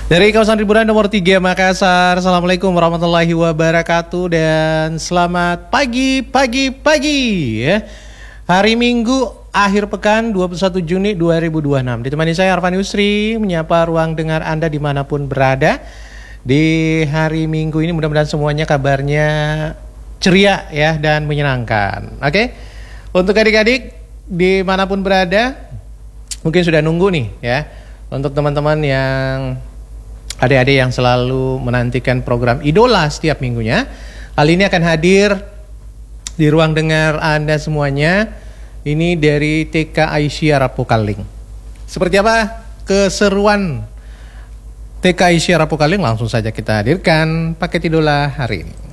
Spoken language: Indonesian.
Dari kawasan hiburan nomor 3 Makassar, Assalamualaikum warahmatullahi wabarakatuh. Dan selamat pagi ya. Hari Minggu akhir pekan 21 Juni 2026. Ditemani saya Arfan Yusri, menyapa ruang dengar Anda dimanapun berada. Di hari Minggu ini mudah-mudahan semuanya kabarnya ceria ya dan menyenangkan. Oke, untuk adik-adik dimanapun berada, mungkin sudah nunggu nih ya. Untuk teman-teman yang adik-adik yang selalu menantikan program Idola setiap minggunya, kali ini akan hadir di ruang dengar Anda semuanya. Ini dari TK Aisyah Rapokaling. Seperti apa keseruan TK Aisyah Rapokaling? Langsung saja kita hadirkan paket Idola hari ini.